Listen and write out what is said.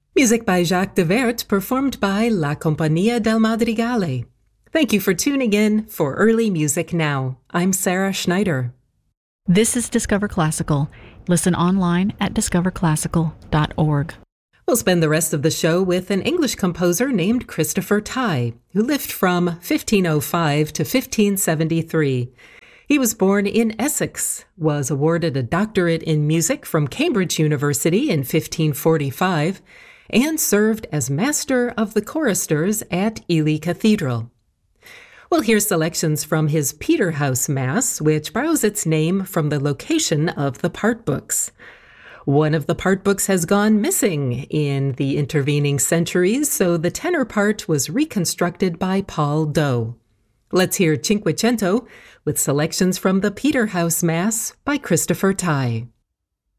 Music by Jacques de Wert, performed by La Compagnia del Madrigale. Thank you for tuning in for Early Music Now. I'm Sarah Schneider. This is Discover Classical. Listen online at discoverclassical.org. We'll spend the rest of the show with an English composer named Christopher Tye, who lived from 1505 to 1573. He was born in Essex, was awarded a doctorate in music from Cambridge University in 1545, and served as master of the choristers at Ely Cathedral. We'll hear selections from his Peterhouse Mass, which borrows its name from the location of the part books. One of the part books has gone missing in the intervening centuries, so the tenor part was reconstructed by Paul Doe. Let's hear Cinquecento with selections from the Peterhouse Mass by Christopher Tye.